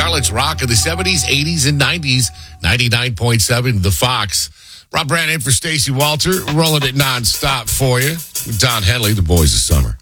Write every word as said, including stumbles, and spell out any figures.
Charlotte's rock of the seventies, eighties, and nineties. ninety-nine point seven The Fox. Rob Brand in for Stacey Walter, rolling it nonstop for you. With Don Henley, the boys of summer.